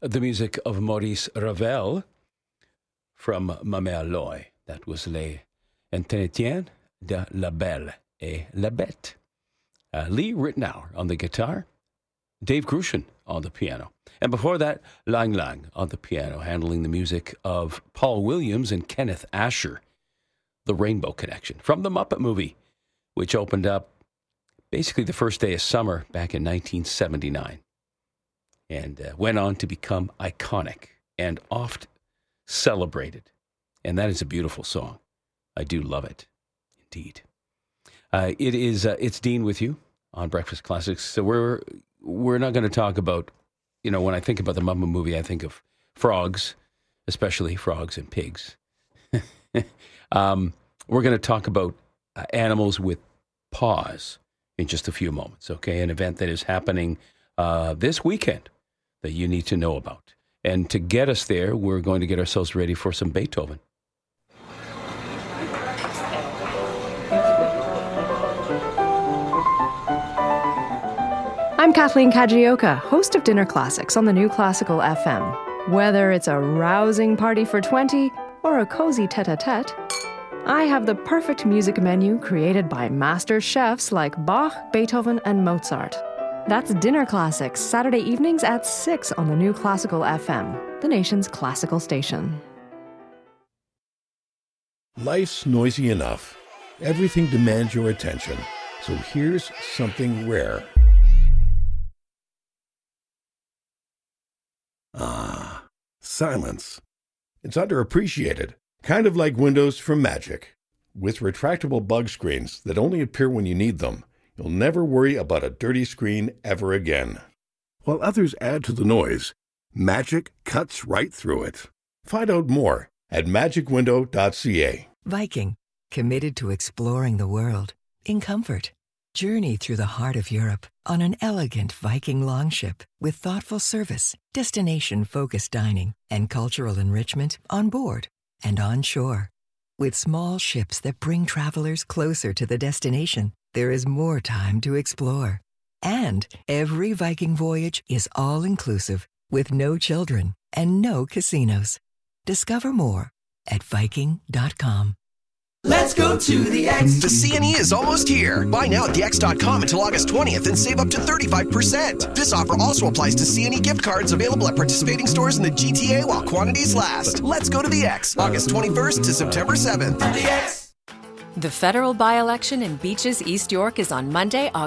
the music of Maurice Ravel from Ma Mère Loy. That was Les Entretiens de la Belle et la Bête. Lee Ritenour on the guitar, Dave Gruschen on the piano. And before that, Lang Lang on the piano, handling the music of Paul Williams and Kenneth Asher, The Rainbow Connection, from the Muppet movie, which opened up basically the first day of summer back in 1979. And went on to become iconic and oft celebrated. And that is a beautiful song. I do love it, indeed. It's Dean with you on Breakfast Classics. So we're not going to talk about, when I think about the Muppet movie, I think of frogs, especially frogs and pigs. We're going to talk about animals with paws in just a few moments, okay? An event that is happening this weekend that you need to know about. And to get us there, we're going to get ourselves ready for some Beethoven. I'm Kathleen Kajioka, host of Dinner Classics on the New Classical FM. Whether it's a rousing party for 20 or a cozy tete-a-tete, I have the perfect music menu created by master chefs like Bach, Beethoven, and Mozart. That's Dinner Classics, Saturday evenings at 6 on the New Classical FM, the nation's classical station. Life's noisy enough. Everything demands your attention. So here's something rare. Ah, silence. It's underappreciated, kind of like Windows from Magic. With retractable bug screens that only appear when you need them, you'll never worry about a dirty screen ever again. While others add to the noise, Magic cuts right through it. Find out more at magicwindow.ca. Viking, committed to exploring the world in comfort. Journey through the heart of Europe on an elegant Viking longship with thoughtful service, destination-focused dining, and cultural enrichment on board and on shore. With small ships that bring travelers closer to the destination, there is more time to explore. And every Viking voyage is all-inclusive with no children and no casinos. Discover more at Viking.com. Let's go to the X. The CNE is almost here. Buy now at thex.com until August 20th and save up to 35%. This offer also applies to CNE gift cards available at participating stores in the GTA while quantities last. Let's go to the X, August 21st to September 7th. The X. The federal by-election in Beaches, East York is on Monday, August